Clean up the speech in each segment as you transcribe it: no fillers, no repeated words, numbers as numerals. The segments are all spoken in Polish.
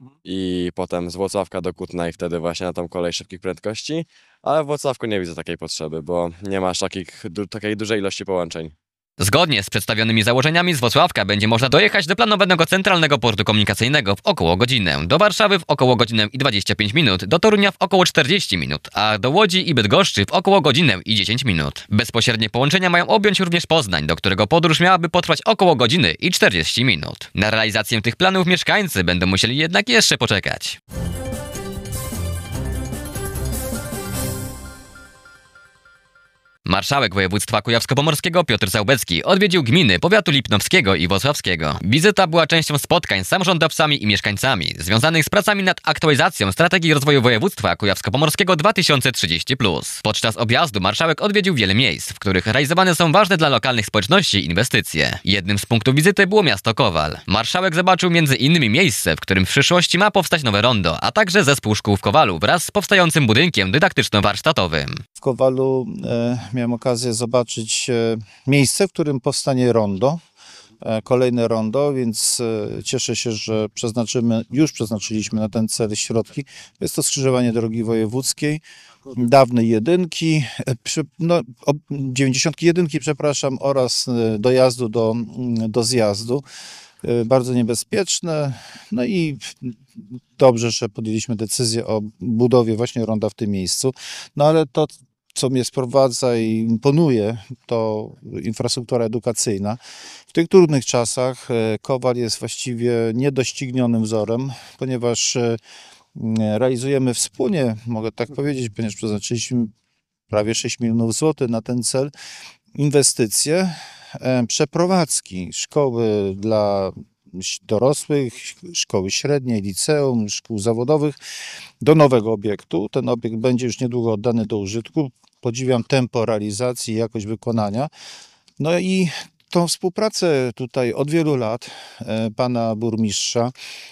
i potem z Włocławka do Kutna i wtedy właśnie na tą kolej szybkich prędkości, ale w Włocławku nie widzę takiej potrzeby, bo nie masz takiej dużej ilości połączeń. Zgodnie z przedstawionymi założeniami z Włocławka będzie można dojechać do planowanego centralnego portu komunikacyjnego w około godzinę, do Warszawy w około godzinę i 25 minut, do Torunia w około 40 minut, a do Łodzi i Bydgoszczy w około godzinę i 10 minut. Bezpośrednie połączenia mają objąć również Poznań, do którego podróż miałaby potrwać około godziny i 40 minut. Na realizację tych planów mieszkańcy będą musieli jednak jeszcze poczekać. Marszałek województwa kujawsko-pomorskiego Piotr Załbecki odwiedził gminy powiatu lipnowskiego i włocławskiego. Wizyta była częścią spotkań z samorządowcami i mieszkańcami związanych z pracami nad aktualizacją strategii rozwoju województwa kujawsko-pomorskiego 2030+. Podczas objazdu marszałek odwiedził wiele miejsc, w których realizowane są ważne dla lokalnych społeczności inwestycje. Jednym z punktów wizyty było miasto Kowal. Marszałek zobaczył m.in. miejsce, w którym w przyszłości ma powstać nowe rondo, a także zespół szkół w Kowalu wraz z powstającym budynkiem dydaktyczno-warsztatowym. W Kowalu miałem okazję zobaczyć miejsce, w którym powstanie rondo, kolejne rondo, więc cieszę się, że już przeznaczyliśmy na ten cel środki. Jest to skrzyżowanie drogi wojewódzkiej, dawnej jedynki, 91, przepraszam, oraz dojazdu do zjazdu. Bardzo niebezpieczne, no i dobrze, że podjęliśmy decyzję o budowie właśnie ronda w tym miejscu, no ale to, co mnie sprowadza i imponuje, to infrastruktura edukacyjna. W tych trudnych czasach Kowal jest właściwie niedoścignionym wzorem, ponieważ realizujemy wspólnie, mogę tak powiedzieć, ponieważ przeznaczyliśmy prawie 6 milionów złotych na ten cel, inwestycje, przeprowadzki, szkoły dla dorosłych, szkoły średnie, liceum, szkół zawodowych do nowego obiektu. Ten obiekt będzie już niedługo oddany do użytku. Podziwiam tempo realizacji i jakość wykonania. No i tą współpracę tutaj od wielu lat pana burmistrza,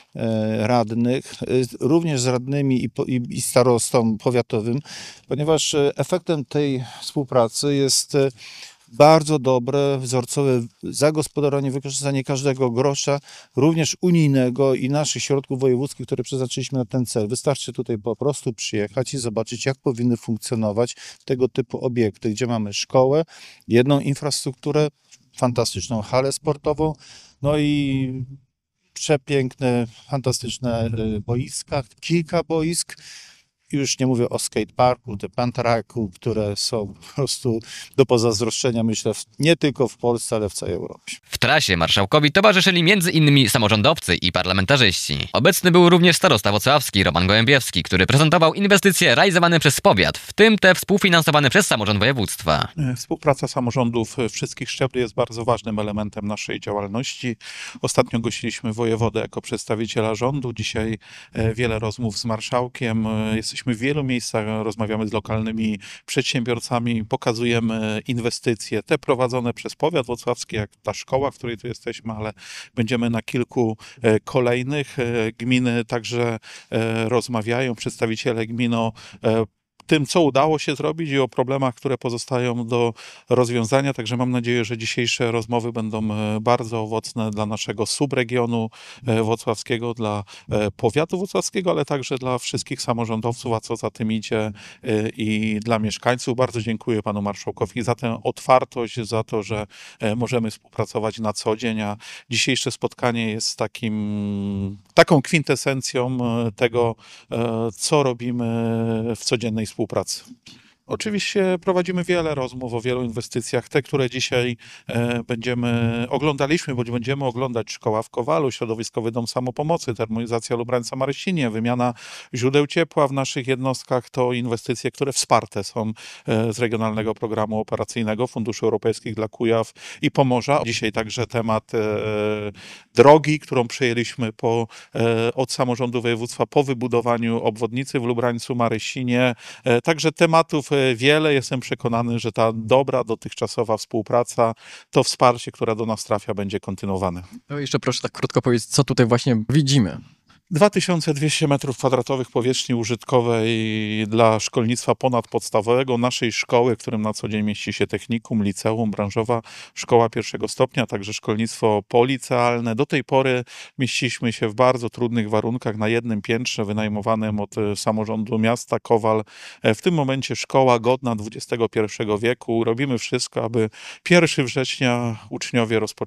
radnych, również z radnymi i starostą powiatowym, ponieważ efektem tej współpracy jest bardzo dobre, wzorcowe zagospodarowanie, wykorzystanie każdego grosza, również unijnego i naszych środków wojewódzkich, które przeznaczyliśmy na ten cel. Wystarczy tutaj po prostu przyjechać i zobaczyć, jak powinny funkcjonować tego typu obiekty, gdzie mamy szkołę, jedną infrastrukturę, fantastyczną halę sportową, no i przepiękne, fantastyczne boiska, kilka boisk. Już nie mówię o skateparku, pantaraku, które są po prostu do pozazdroszczenia, myślę, nie tylko w Polsce, ale w całej Europie. W trasie marszałkowi towarzyszyli m.in. samorządowcy i parlamentarzyści. Obecny był również starosta włocławski Roman Gołębiewski, który prezentował inwestycje realizowane przez powiat, w tym te współfinansowane przez samorząd województwa. Współpraca samorządów wszystkich szczebli jest bardzo ważnym elementem naszej działalności. Ostatnio gościliśmy wojewodę jako przedstawiciela rządu. Dzisiaj wiele rozmów z marszałkiem. Jesteśmy w wielu miejscach, rozmawiamy z lokalnymi przedsiębiorcami, pokazujemy inwestycje, te prowadzone przez powiat włocławski, jak ta szkoła, w której tu jesteśmy, ale będziemy na kilku kolejnych. Gminy także rozmawiają, przedstawiciele gmin o tym, co udało się zrobić i o problemach, które pozostają do rozwiązania. Także mam nadzieję, że dzisiejsze rozmowy będą bardzo owocne dla naszego subregionu włocławskiego, dla powiatu włocławskiego, ale także dla wszystkich samorządowców, a co za tym idzie i dla mieszkańców. Bardzo dziękuję panu marszałkowi za tę otwartość, za to, że możemy współpracować na co dzień, a dzisiejsze spotkanie jest taką kwintesencją tego, co robimy w codziennej współpracy. Oczywiście prowadzimy wiele rozmów o wielu inwestycjach. Te, które dzisiaj oglądaliśmy, bądź będziemy oglądać: szkoła w Kowalu, środowiskowy dom samopomocy, termoizacja Lubrańca-Marysinie, wymiana źródeł ciepła w naszych jednostkach, to inwestycje, które wsparte są z Regionalnego Programu Operacyjnego Funduszy Europejskich dla Kujaw i Pomorza. Dzisiaj także temat drogi, którą przejęliśmy od samorządu województwa po wybudowaniu obwodnicy w Lubrańcu-Marysinie. Także tematów wiele. Jestem przekonany, że ta dobra, dotychczasowa współpraca, to wsparcie, które do nas trafia, będzie kontynuowane. No jeszcze proszę tak krótko powiedzieć, co tutaj właśnie widzimy. 2200 m2 powierzchni użytkowej dla szkolnictwa ponadpodstawowego naszej szkoły, w którym na co dzień mieści się technikum, liceum, branżowa szkoła pierwszego stopnia, także szkolnictwo policealne. Do tej pory mieściliśmy się w bardzo trudnych warunkach na jednym piętrze wynajmowanym od samorządu miasta Kowal. W tym momencie szkoła godna XXI wieku. Robimy wszystko, aby 1 września uczniowie rozpoczęli